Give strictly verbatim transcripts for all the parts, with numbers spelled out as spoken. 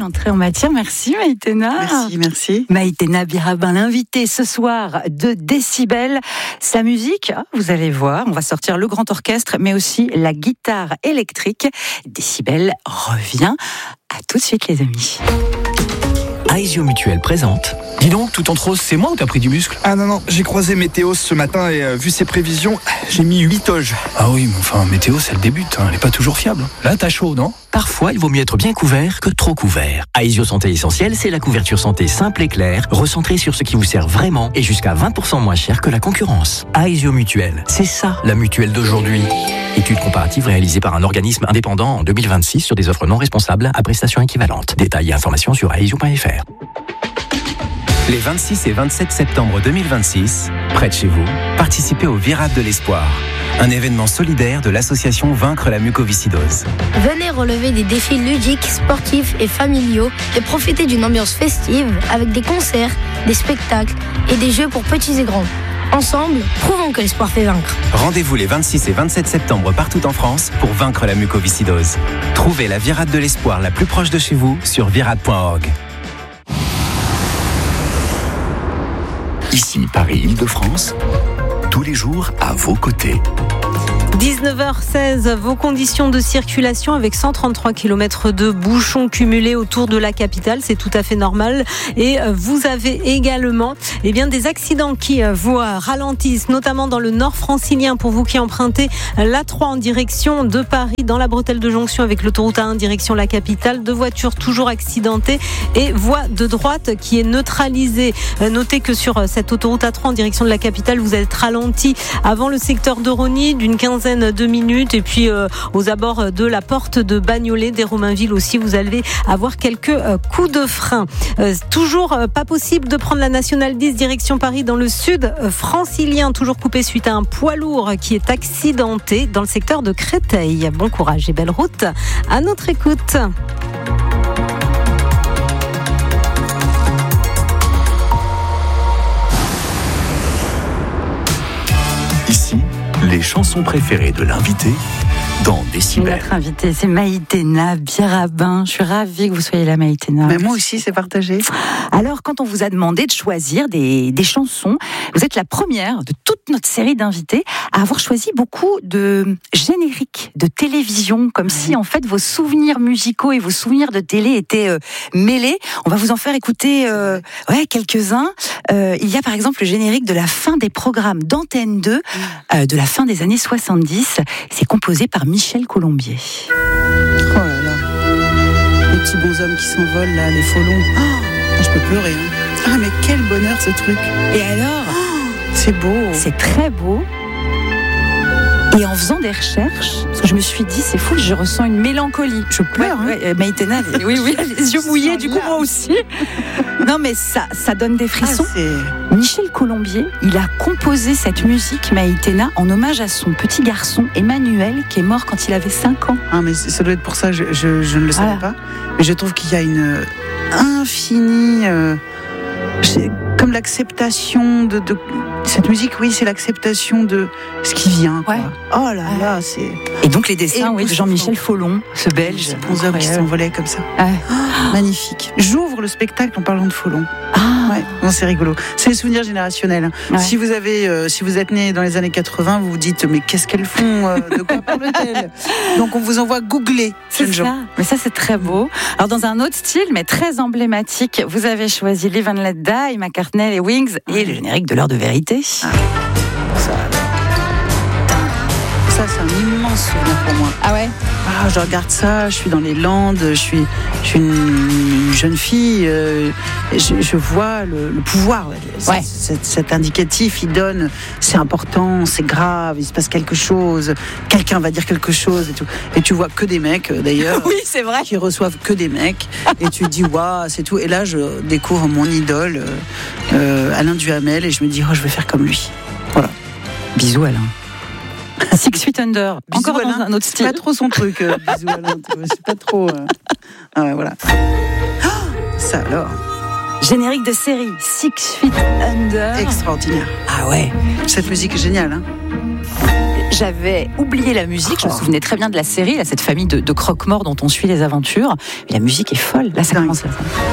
l'entrée en matière. Merci Maïtena. Merci, merci. Maïtena Birabin, l'invitée ce soir de Décibel. Sa musique, vous allez voir, on va sortir le grand orchestre, mais aussi la guitare électrique. Décibel revient. À tout de suite les amis. Aesio Mutuel présente. Dis donc, tout en rose, c'est moi ou t'as pris du muscle? Ah non, non, j'ai croisé Météo ce matin et euh, vu ses prévisions, j'ai mis huit toges. Ah oui, mais enfin, Météo, c'est le début, hein, elle est pas toujours fiable. Là, t'as chaud, non? Parfois, il vaut mieux être bien couvert que trop couvert. Aesio Santé Essentielle, c'est la couverture santé simple et claire, recentrée sur ce qui vous sert vraiment et jusqu'à vingt pour cent moins cher que la concurrence. Aesio Mutuel, c'est ça, la mutuelle d'aujourd'hui. Étude comparative réalisée par un organisme indépendant en deux mille vingt-six sur des offres non responsables à prestations équivalentes. Détails et informations sur aesio point f r. Les vingt-six et vingt-sept septembre deux mille vingt-six, près de chez vous, participez au Virade de l'Espoir, un événement solidaire de l'association Vaincre la mucoviscidose. Venez relever des défis ludiques, sportifs et familiaux et profiter d'une ambiance festive avec des concerts, des spectacles et des jeux pour petits et grands. Ensemble, prouvons que l'espoir fait vaincre. Rendez-vous les vingt-six et vingt-sept septembre partout en France pour vaincre la mucoviscidose. Trouvez la Virade de l'Espoir la plus proche de chez vous sur virade point org. Ici Paris-Île-de-France, tous les jours à vos côtés. dix-neuf heures seize, vos conditions de circulation avec cent trente-trois kilomètres de bouchons cumulés autour de la capitale, c'est tout à fait normal. Et vous avez également eh bien, des accidents qui vous ralentissent, notamment dans le nord francilien pour vous qui empruntez l'A trois en direction de Paris, dans la bretelle de jonction avec l'autoroute A un direction la capitale. Deux voitures toujours accidentées et voie de droite qui est neutralisée. Notez que sur cette autoroute A trois en direction de la capitale, vous êtes ralenti avant le secteur de Rosny d'une quinzaine de minutes et puis euh, aux abords de la porte de Bagnolet, des Romainville aussi, vous allez avoir quelques euh, coups de frein. Euh, toujours euh, pas possible de prendre la nationale dix direction Paris dans le sud euh, francilien, toujours coupé suite à un poids lourd qui est accidenté dans le secteur de Créteil. Bon courage et belle route à notre écoute. Ici, les chansons préférées de l'invité dans Décibel. Notre invité, c'est Maïtena Birabin. Je suis ravie que vous soyez là, Maïtena. Mais moi aussi, c'est partagé. Alors, quand on vous a demandé de choisir des, des chansons, vous êtes la première de toute notre série d'invités à avoir choisi beaucoup de génériques de télévision, comme oui. si, en fait, vos souvenirs musicaux et vos souvenirs de télé étaient euh, mêlés. On va vous en faire écouter euh, ouais, quelques-uns. Euh, il y a, par exemple, le générique de la fin des programmes d'Antenne deux, euh, de la fin des années soixante-dix. C'est composé par Michel Colombier. Oh là là, les petits bonshommes qui s'envolent là, les folons. Oh, je peux pleurer. Hein. Ah mais quel bonheur ce truc. Et alors oh, c'est beau. C'est très beau. Et en faisant des recherches, je me suis dit, c'est fou, je ressens une mélancolie. Je pleure. Ouais, hein. ouais, Maïtena, oui, oui, les yeux mouillés, du coup, moi aussi. Non, mais ça, ça donne des frissons. Ah, c'est... Michel Colombier, il a composé cette musique, Maïtena, en hommage à son petit garçon, Emmanuel, qui est mort quand il avait cinq ans. Ah, mais ça doit être pour ça, je, je, je ne le savais voilà. pas. Mais je trouve qu'il y a une infinie... Euh, comme l'acceptation de, de... Cette musique, oui, c'est l'acceptation de ce qui vient. Quoi. Ouais. Oh là là, c'est... Et donc les dessins oui, de Jean-Michel Follon, ce Belge. Ces bons hommes qui s'envolaient comme ça. Ouais. Oh, magnifique. J'ouvre le spectacle en parlant de Follon. Ah. Ouais, non, c'est rigolo. C'est les souvenirs générationnels. Ouais. Si vous avez, euh, si vous êtes né dans les années quatre-vingts, vous vous dites mais qu'est-ce qu'elles font euh, de quoi parle-t-elle? Donc on vous envoie googler. C'est ça. Gens. Mais ça c'est très beau. Alors dans un autre style, mais très emblématique, vous avez choisi Live and Let Die, McCartney, les Wings et ouais. le générique de l'heure de vérité. Ah. Ça, ça c'est un immense souvenir pour moi. Ah ouais. Ah, je regarde ça, je suis dans les Landes, je suis, je suis une jeune fille, euh, je, je vois le, le pouvoir. Ouais. Cet, cet indicatif, il donne, c'est important, c'est grave, il se passe quelque chose, quelqu'un va dire quelque chose et tout. Et tu vois que des mecs, d'ailleurs, oui, c'est vrai. qui reçoivent que des mecs. Et tu te dis, waouh, c'est tout. Et là, je découvre mon idole, euh, Alain Duhamel, et je me dis, oh, je vais faire comme lui. Voilà. Bisous, Alain. Six Feet Under, bisous encore Alain, dans un autre style. C'est pas trop son truc, euh, bisous Alain, c'est pas trop... Euh... Ah ouais, voilà. Oh, ça alors. Générique de série, Six Feet Under. Extraordinaire. Ah ouais. Cette musique est géniale, hein. j'avais oublié la musique. Je me souvenais très bien de la série, là, cette famille de, de croque-morts dont on suit les aventures. Et la musique est folle. Là, ça commence là.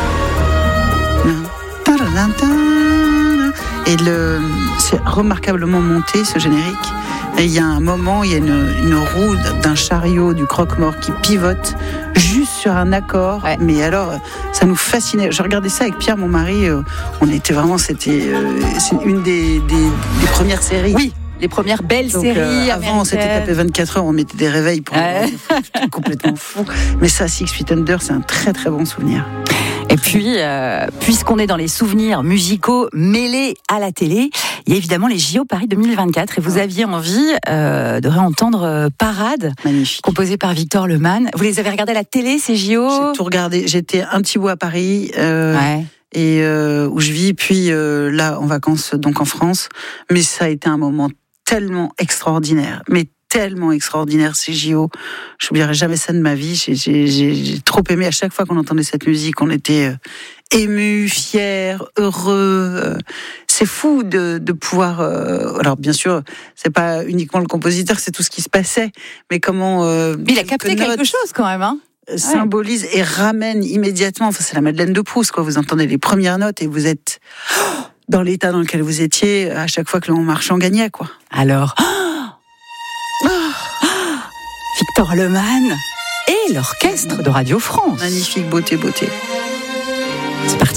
Et le, c'est remarquablement monté, ce générique. Et il y a un moment, il y a une, une roue d'un chariot du croque-mort qui pivote juste sur un accord. Ouais. Mais alors, ça nous fascinait. Je regardais ça avec Pierre, mon mari. On était vraiment, c'était euh, c'est une des, des, des premières séries. Oui. Les premières belles Donc, séries. Euh, avant, on s'était tapé vingt-quatre heures, on mettait des réveils pour ouais. complètement fou. Mais ça, Six Feet Under, c'est un très très bon souvenir. Et puis, euh, puisqu'on est dans les souvenirs musicaux mêlés à la télé, il y a évidemment les J O Paris deux mille vingt-quatre. Et vous aviez envie euh, de réentendre euh, Parade, magnifique, composée par Victor Lemagne. Vous les avez regardés à la télé, ces J O ? J'ai tout regardé. J'étais un petit bout à Paris. Euh, ouais. Et euh, où je vis, puis euh, là en vacances donc en France. Mais ça a été un moment tellement extraordinaire, mais tellement extraordinaire ces J O. J'oublierai jamais ça de ma vie. J'ai, j'ai, j'ai, j'ai trop aimé. À chaque fois qu'on entendait cette musique, on était euh, émus, fiers, heureux. Euh, c'est fou de, de pouvoir. Euh, alors bien sûr, c'est pas uniquement le compositeur, c'est tout ce qui se passait, mais comment. Euh, il a capté quelque chose quand même, hein. Symbolise ouais. et ramène immédiatement. Enfin, c'est la Madeleine de Proust, quoi. Vous entendez les premières notes et vous êtes dans l'état dans lequel vous étiez à chaque fois que l'on marchand gagnait, quoi. Alors, oh Victor Lemagne et l'orchestre de Radio France. Magnifique, beauté, beauté. C'est parti.